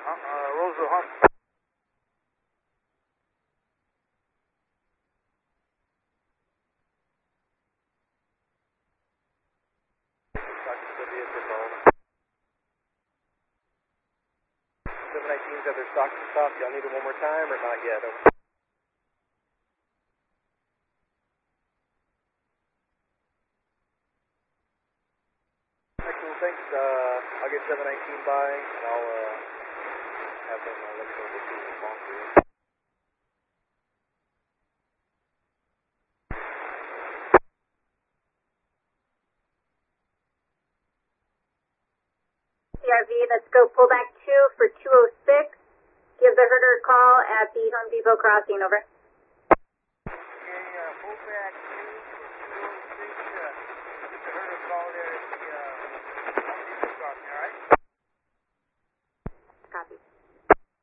Roseville Hump. Civia to phone. 719's at their stock stop. Y'all need it one more time or not yet? Over. Cool, thanks. I'll get 719 by and I'll have them let me know what you respond to. CRV, let's go pullback 2 for 206. Give the herder a call at the Home Depot crossing, over. Okay, pullback 2 for 206. Give the herder a call there at the Home Depot crossing, alright? Copy.